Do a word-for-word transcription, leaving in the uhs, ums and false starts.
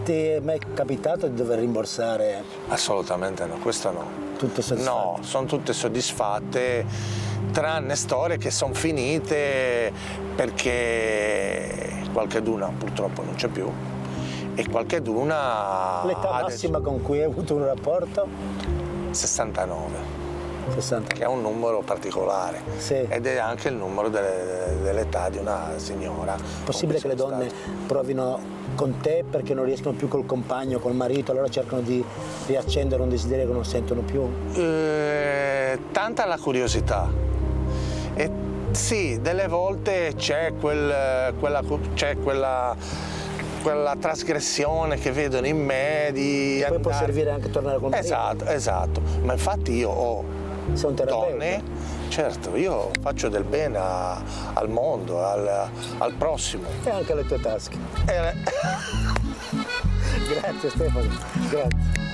Ti è mai capitato di dover rimborsare? Assolutamente no, questo no. Tutto soddisfatto? No, sono tutte soddisfatte, tranne storie che sono finite perché qualcheduna purtroppo non c'è più e qualcheduna... L'età massima con cui hai avuto un rapporto? sessantanove. sessanta. Che è un numero particolare, sì. Ed è anche il numero delle, dell'età di una signora. È possibile che le donne state. provino con te perché non riescono più col compagno, col marito, allora cercano di riaccendere un desiderio che non sentono più? Eh, tanta la curiosità. E sì, delle volte c'è, quel, quella, c'è quella, quella trasgressione che vedono in me di e poi andare... può servire anche a tornare col marito. Esatto, esatto. Ma infatti io ho Sei un terapeuta. donne, certo, io faccio del bene a, al mondo, al, al prossimo. E anche alle tue tasche. E... Grazie Stefano, grazie.